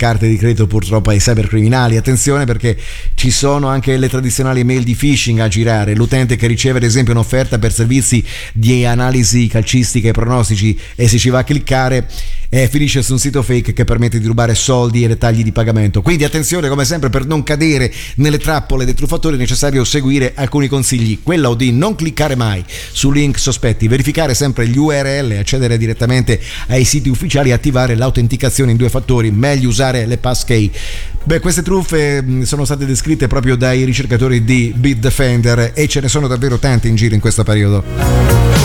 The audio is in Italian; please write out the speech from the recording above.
carte di credito purtroppo ai cybercriminali. Attenzione, perché ci sono anche le tradizionali mail di phishing a girare. L'utente che riceve ad esempio un'offerta per servizi di analisi calcistica e pronostici e se ci va a cliccare finisce su un sito fake che permette di rubare soldi e dettagli di pagamento. Quindi attenzione, come sempre, per non cadere nelle trappole dei truffatori è necessario seguire alcuni consigli. Quello di non cliccare mai su link sospetti, verificare sempre gli URL, accedere direttamente ai siti ufficiali, attivare l'autenticazione in 2 fattori, meglio usare le passkey. Queste truffe sono state descritte proprio dai ricercatori di Bitdefender e ce ne sono davvero tante in giro in questo periodo.